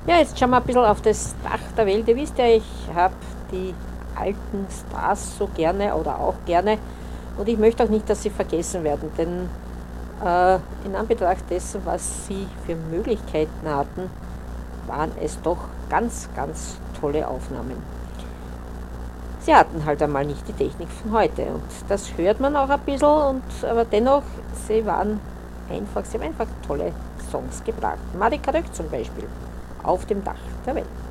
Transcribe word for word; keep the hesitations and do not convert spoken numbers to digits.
Ja, jetzt schauen wir ein bisschen auf das Dach der Welt. Ihr wisst ja, ich habe die alten Stars so gerne oder auch gerne und ich möchte auch nicht, dass sie vergessen werden, denn äh, in Anbetracht dessen, was sie für Möglichkeiten hatten, waren es doch ganz, ganz tolle Aufnahmen. Sie hatten halt einmal nicht die Technik von heute und das hört man auch ein bisschen, und, aber dennoch, sie waren einfach, sie haben einfach tolle Songs gebracht. Marika Röck zum Beispiel, auf dem Dach der Welt.